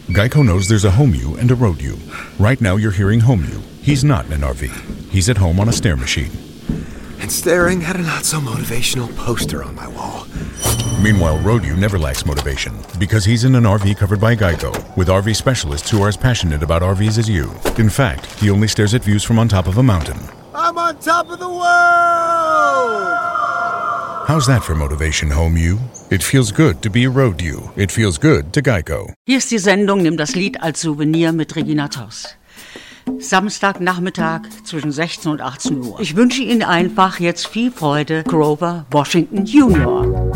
Geico knows there's a home you and a road you. Right now you're hearing home you. He's not in an RV. He's at home on a stair machine. And staring at a not-so-motivational poster on my wall. Meanwhile, road you never lacks motivation because he's in an RV covered by Geico with RV specialists who are as passionate about RVs as you. In fact, he only stares at views from on top of a mountain. I'm on top of the world! How's that for motivation, home you? It feels good to be a road you. It feels good to Geico. Hier ist die Sendung Nimm das Lied als Souvenir mit Regina Toss. Samstagnachmittag zwischen 16 und 18 Uhr. Ich wünsche Ihnen einfach jetzt viel Freude. Grover Washington Jr.